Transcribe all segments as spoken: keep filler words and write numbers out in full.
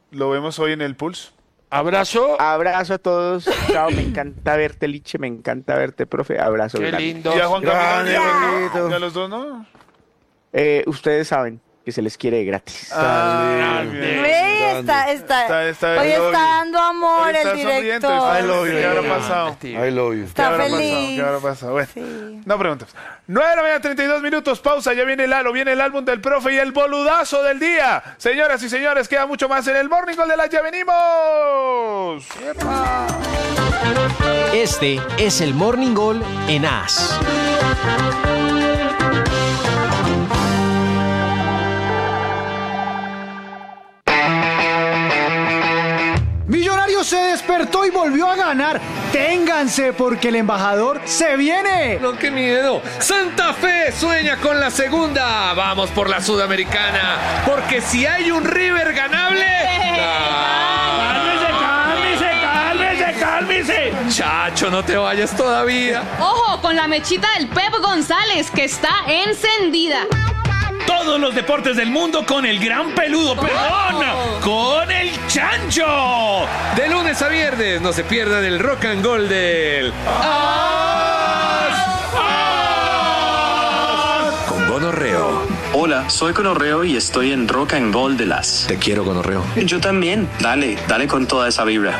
Lo vemos hoy en el Pulse. Abrazo. Abrazo a todos. Chao, me encanta verte, Liche, me encanta verte, profe. Abrazo. Qué grande. lindo. ¿Y a Juan Camilo? Grande, ¿Y a los dos no? Eh, ustedes saben que se les quiere gratis. Ah, Grande. bien. Ve, está, está, Está- está- hoy I love está you. dando amor Está el sonriente, director. está- I love you. ¿Qué habrá Sí. pasado? ¿Qué I love you. Está habrá feliz. pasado? ¿Qué habrá pasado? Bueno, Sí. no preguntes. nueve de la mañana, treinta y dos minutos, pausa, ya viene el halo, viene el álbum del profe y el boludazo del día. Señoras y señores, queda mucho más en el Morning Call de la Ya venimos. ¡Epa! Este es el Morning Call en A S. Millonarios se despertó y volvió a ganar. Ténganse porque el embajador se viene. No, qué miedo. Santa Fe sueña con la segunda. Vamos por la Sudamericana. Porque si hay un River ganable. ¡Cálmese, cálmese, cálmese, cálmese! Chacho, no te vayas todavía. Ojo con la mechita del Pep González, que está encendida. Todos los deportes del mundo con el gran peludo, perdón, con el chancho. De lunes a viernes, no se pierdan el rock and roll del As. Con Gonorreo. Hola, soy Gonorreo y estoy en Rock and Roll de las. Te quiero, Gonorreo. Yo también. Dale, dale con toda esa vibra.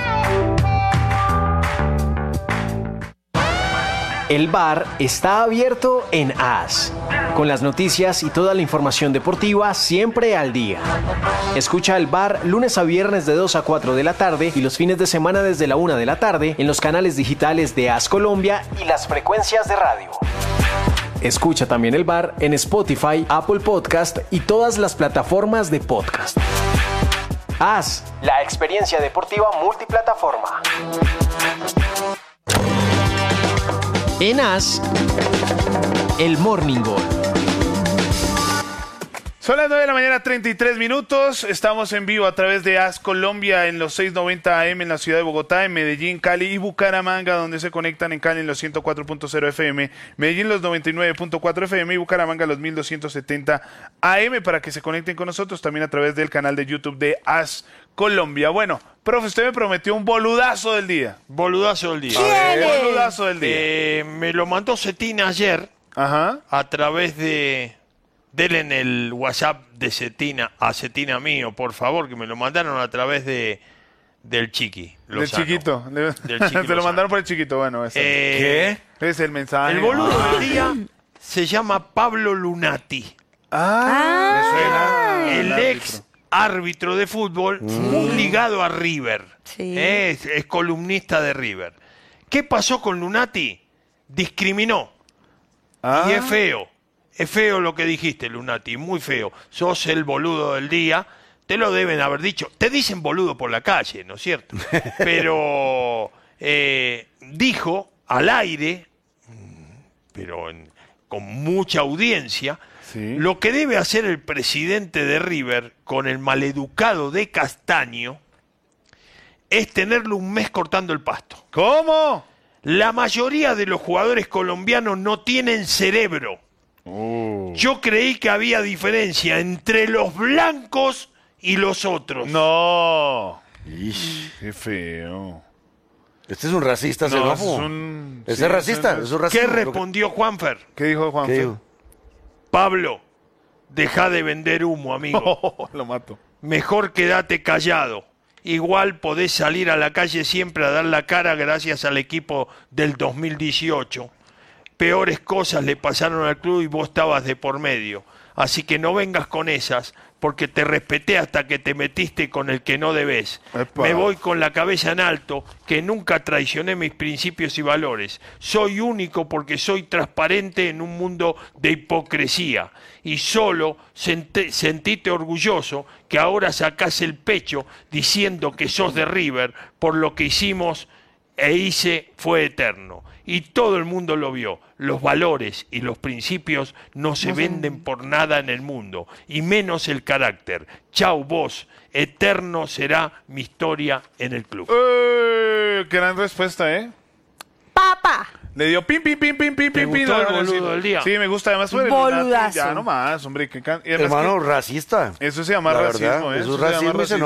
El bar está abierto en A S, con las noticias y toda la información deportiva siempre al día. Escucha el bar lunes a viernes de dos a cuatro de la tarde y los fines de semana desde la una de la tarde en los canales digitales de A S Colombia y las frecuencias de radio. Escucha también el bar en Spotify, Apple Podcast y todas las plataformas de podcast. A S, la experiencia deportiva multiplataforma. En A S, el Morning Call. Son las nueve de la mañana, treinta y tres minutos. Estamos en vivo a través de A S Colombia en los seiscientos noventa A M en la ciudad de Bogotá, en Medellín, Cali y Bucaramanga, donde se conectan en Cali en los ciento cuatro punto cero F M, Medellín los noventa y nueve punto cuatro F M y Bucaramanga los mil doscientos setenta A M para que se conecten con nosotros también a través del canal de YouTube de A S Colombia. Bueno, profe, usted me prometió un boludazo del día. Boludazo del día. ¿Quién es? Boludazo del día. Eh, me lo mandó Cetina ayer Ajá. a través de... Denle en el WhatsApp de Cetina, a Cetina mío, por favor, que me lo mandaron a través de del Chiqui. Del Lozano. chiquito. Le- Del Chiqui Te lo Lozano. mandaron por el chiquito. Bueno, ese. Eh, ¿Qué? Es el mensaje. El boludo Ah. del día se llama Pablo Lunati. Ah, me suena. El El ex árbitro de fútbol, muy ligado a River. Sí. Es, es columnista de River. ¿Qué pasó con Lunati? Discriminó. Ah. Y es feo. Es feo lo que dijiste, Lunati, muy feo. Sos el boludo del día. Te lo deben haber dicho. Te dicen boludo por la calle, ¿no es cierto? Pero eh, dijo al aire, pero en- con mucha audiencia, Sí. lo que debe hacer el presidente de River con el maleducado de Castaño es tenerle un mes cortando el pasto. ¿Cómo? La mayoría de los jugadores colombianos no tienen cerebro. Uh. Yo creí que había diferencia entre los blancos y los otros. No. Ish, Qué feo. este es un racista, No, xenófobo. es un- Ese sí, es racista, es un- es un racista. ¿Qué respondió Juanfer? ¿Qué dijo Juan? ¿Qué dijo? Pablo, deja de vender humo, amigo. Lo mato. Mejor quédate callado. Igual podés salir a la calle siempre a dar la cara gracias al equipo del dos mil dieciocho. Peores cosas le pasaron al club y vos estabas de por medio. Así que no vengas con esas, porque te respeté hasta que te metiste con el que no debes. Epa. Me voy con la cabeza en alto, que nunca traicioné mis principios y valores. Soy único porque soy transparente en un mundo de hipocresía. Y solo sent- sentite orgulloso que ahora sacás el pecho diciendo que sos de River, por lo que hicimos e hice fue eterno. Y todo el mundo lo vio. Los valores y los principios no se venden por nada en el mundo, y menos el carácter. Chau vos, eterno será mi historia en el club. Eh, gran respuesta, ¿eh? Papa. Le dio pim, pim, pim, pim, pim, ¿Te pim, pim. gustó el no, boludo sí. del día? Sí, me gusta. Además, fue el Boludazo. Lunati, ya, no más, hombre. Que can- y además Hermano, que- racista. Eso se llama La racismo, verdad, ¿eh? eso es se llama racismo y